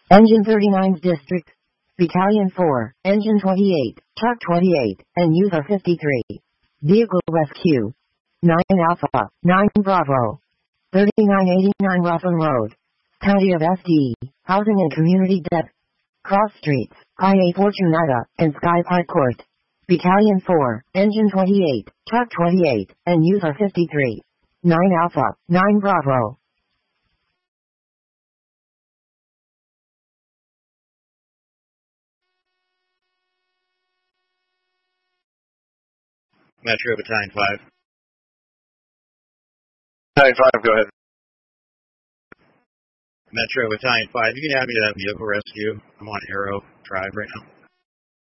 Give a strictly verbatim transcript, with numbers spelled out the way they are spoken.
Engine thirty-nine's District. Battalion four, Engine twenty-eight, Truck twenty-eight, and User fifty-three. Vehicle Rescue. nine Alpha, nine Bravo. thirty-nine eighty-nine Ruffin Road. County of S D, Housing and Community Debt. Cross Streets, I A Fortunata, and Sky Park Court. Battalion four, Engine twenty-eight, Truck twenty-eight, and User fifty-three. nine Alpha, nine Bravo. Metro Battalion five. Battalion five, go ahead. Metro Battalion five, you can have me to that vehicle rescue. I'm on Arrow Drive right now.